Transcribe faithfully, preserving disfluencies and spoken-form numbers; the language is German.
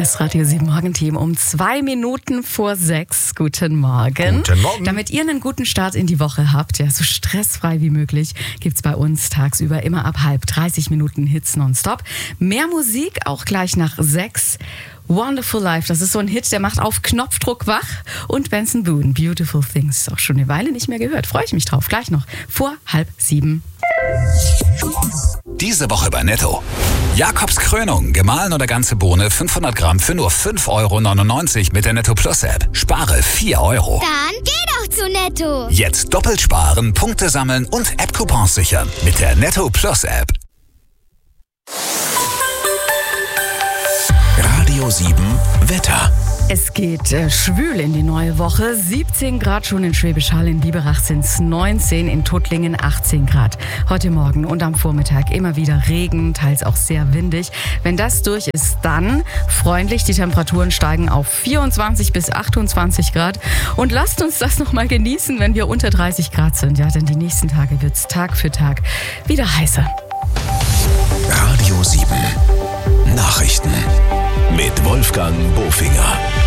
Das Radio sieben Morgenteam um zwei Minuten vor sechs. Guten Morgen. Guten Morgen. Damit ihr einen guten Start in die Woche habt, ja, so stressfrei wie möglich, gibt's bei uns tagsüber immer ab halb dreißig Minuten Hits nonstop. Mehr Musik auch gleich nach sechs. Wonderful Life, das ist so ein Hit, der macht auf Knopfdruck wach. Und Benson Boone, Beautiful Things, auch schon eine Weile nicht mehr gehört. Freue ich mich drauf. Gleich noch vor halb sieben. Diese Woche bei Netto. Jakobs Krönung, gemahlen oder ganze Bohne, fünfhundert Gramm für nur fünf Euro neunundneunzig mit der Netto Plus App. Spare vier Euro. Dann geh doch zu Netto. Jetzt doppelt sparen, Punkte sammeln und App-Coupons sichern mit der Netto Plus App. Radio sieben Wetter. Es geht äh, schwül in die neue Woche. siebzehn Grad schon in Schwäbisch Hall, in Biberach sind es neunzehn, in Tuttlingen achtzehn Grad. Heute Morgen und am Vormittag immer wieder Regen, teils auch sehr windig. Wenn das durch ist, dann freundlich. Die Temperaturen steigen auf vierundzwanzig bis achtundzwanzig Grad. Und lasst uns das nochmal genießen, wenn wir unter dreißig Grad sind. Ja, denn die nächsten Tage wird es Tag für Tag wieder heißer. Radio sieben Nachrichten mit Wolfgang Bofinger.